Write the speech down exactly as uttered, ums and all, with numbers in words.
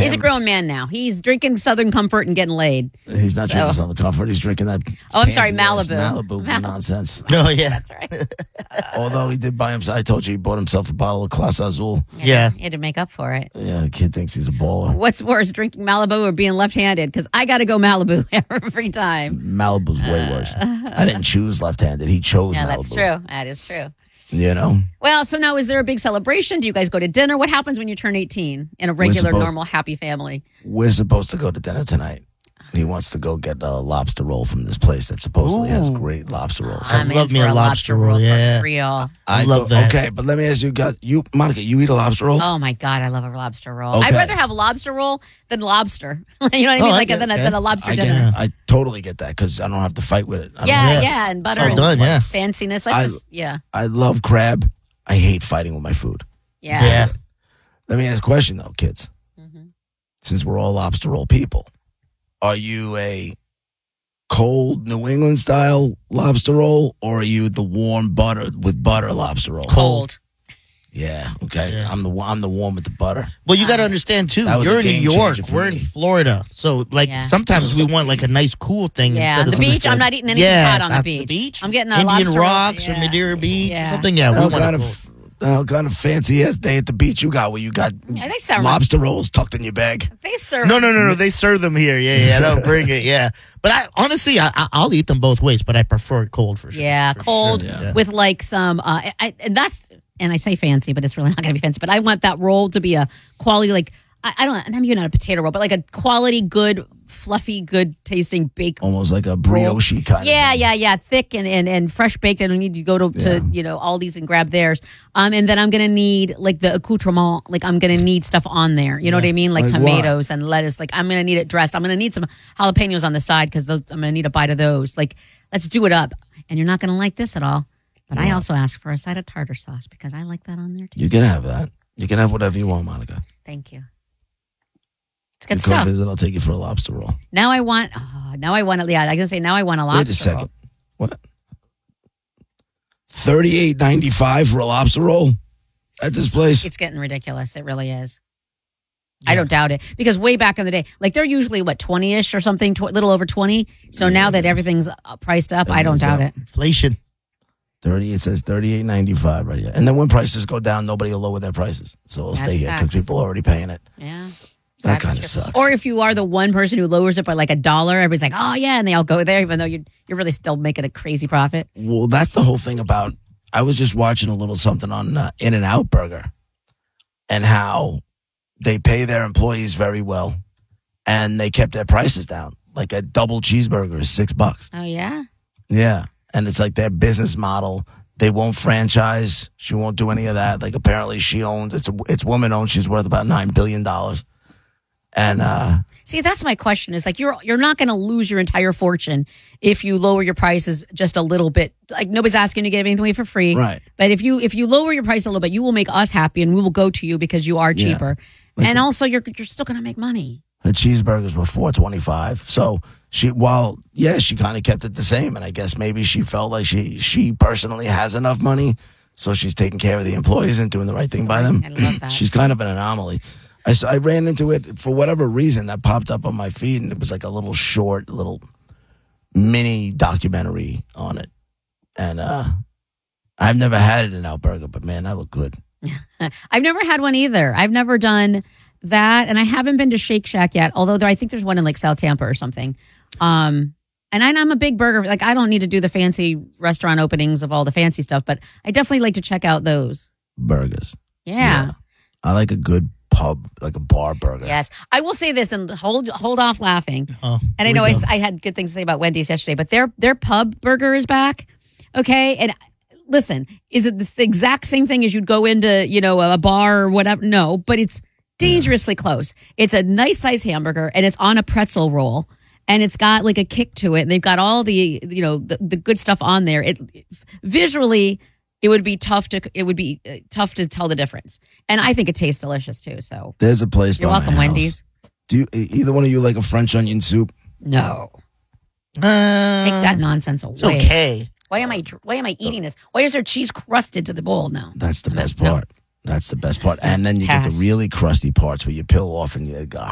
He's a grown man now. He's drinking Southern Comfort and getting laid. He's not So- drinking Southern Comfort. He's drinking that. Oh, I'm sorry, pansy-ass Malibu. Malibu Mal- nonsense. Oh, yeah. That's right. Although he did buy himself, I told you he bought himself a bottle of Clase Azul. Yeah. He had to make up for it. Yeah, the kid thinks he's a baller. What's worse, drinking Malibu or being left-handed? Because I got to go Malibu every time. Malibu's way worse. I didn't choose left-handed. He chose Yeah, Malibu. that's true. That is true. You know? Well, so now is there a big celebration? Do you guys go to dinner? What happens when you turn eighteen in a regular, supposed- normal, happy family? We're supposed to go to dinner tonight. He wants to go get a lobster roll from this place that supposedly has Ooh. great lobster rolls. I I'm in love me for a lobster roll, for yeah. real. I love that. Okay, but let me ask you, got you, Monica, you eat a lobster roll? Oh my God, I love a lobster roll. Okay. I'd rather have a lobster roll than lobster. you know what I mean? Oh, I like get than, a, it, than yeah. a lobster I, dinner. get, I totally get that because I don't have to fight with it. I don't- Yeah, Yeah. yeah, and butter Well and done, yeah. fanciness. Let's I- just, yeah, I love crab. I hate fighting with my food. yeah. Yeah. Let me ask a question, though, kids. Mhm. Since we're all lobster roll people, are you a cold New England style lobster roll or are you the warm butter with butter lobster roll? Cold. Yeah, okay. Yeah. I'm the I'm the one with the butter. Well, you got to understand, too. That was You're a in New game York. changer for We're in me. Florida. So, like, Yeah. sometimes we want, like, a nice, cool thing. Yeah, instead the of beach. something- I'm not eating anything yeah, hot on the at beach. beach. I'm getting a Indian lobster roll. Rocks or Yeah. Madeira Beach Yeah. or something. Yeah, we How want kind to of how kind of fancy ass day at the beach you got where you got Yeah, they serve lobster rolls tucked in your bag? They serve. No, no, no, no. They serve them here. Yeah, yeah. I don't bring it. Yeah, but I honestly, I, I- I'll eat them both ways, but I prefer it cold for sure. Yeah, For cold sure, yeah. with like some, uh, I, and that's, and I say fancy, but it's really not going to be fancy. But I want that roll to be a quality, like I, I don't, I'm even not a potato roll, but like a quality, good, fluffy, good tasting baked. Almost like a brioche kind Yeah, of thing. yeah, yeah, thick and, and, and fresh baked. I don't need to go to, to Yeah. you know Aldi's and grab theirs. Um, and then I'm gonna need like the accoutrement. Like I'm gonna need stuff on there. You know what I mean? Like, Like what? tomatoes and lettuce. Like I'm gonna need it dressed. I'm gonna need some jalapenos on the side because I'm gonna need a bite of those. Like let's do it up. And you're not gonna like this at all. But I also asked for a side of tartar sauce because I like that on there too. You can have that. You can have whatever you want, Monica. Thank you. It's good You come stuff. visit, I'll take you for a lobster roll. Now I want. Oh, now I want to. Yeah, I can say now I want a lobster. Wait a second. roll. What? Thirty-eight ninety-five for a lobster roll at this place. It's getting ridiculous. It really is. I don't doubt it because way back in the day, like they're usually what twenty-ish or something, a little over twenty. So now that everything's uh, priced up, I don't doubt it. Inflation. Thirty. It says thirty-eight ninety-five right here. And then when prices go down, nobody will lower their prices, so it'll stay That's here because facts. people are already paying it. Yeah. That That's kind of true. sucks. Or if you are the one person who lowers it by like a dollar, everybody's like, oh yeah, and they all go there, even though you're you're really still making a crazy profit. Well, that's the whole thing about. I was just watching a little something on uh, In and Out Burger, and how they pay their employees very well, and they kept their prices down. Like a double cheeseburger is six bucks. Oh yeah. Yeah, and it's like their business model. They won't franchise. She won't do any of that. Like apparently she owns. It's a, it's woman owned. She's worth about nine billion dollars. And uh, See, that's my question. Is like you're you're not going to lose your entire fortune if you lower your prices just a little bit. Like nobody's asking you to give anything away for free, Right. But if you if you lower your price a little bit, you will make us happy, and we will go to you because you are Yeah. cheaper, and also you're you're still going to make money. her cheeseburgers were four twenty five. So she, while yeah, she kind of kept it the same. And I guess maybe she felt like she she personally has enough money, so she's taking care of the employees and doing the right thing by them. I love that. She's kind of an anomaly. I, s- I ran into it for whatever reason that popped up on my feed, and it was like a little short, little mini documentary on it. And uh, I've never had it in Out Burger, but man, that looked good. I've never had one either. I've never done that, and I haven't been to Shake Shack yet. Although there, I think there's one in like South Tampa or something. Um, and I, I'm a big burger. Like I don't need to do the fancy restaurant openings of all the fancy stuff, but I definitely like to check out those. Burgers. Yeah. I like a good pub, like a bar burger. Yes, I will say this and hold hold off laughing. Oh, And I here know we I, go. s- I had good things to say about Wendy's yesterday, but their their pub burger is back. Okay, and listen, is it the exact same thing as you'd go into you know a bar or whatever? No, but it's dangerously close. It's a nice size hamburger, and it's on a pretzel roll, and it's got like a kick to it, and they've got all the you know the, the good stuff on there. It visually. It would be tough to it would be uh, tough to tell the difference, and I think it tastes delicious too. So There's a place. you're by my welcome, house. Wendy's. Do you, e- either one of you like a French onion soup? No, Uh, take that nonsense away. It's okay. Why am I dr- why am I eating this? Why is there cheese crusted to the bowl now? That's the I'm best not- no. part. That's the best part. And then you get Pass. the really crusty parts where you peel off and you go,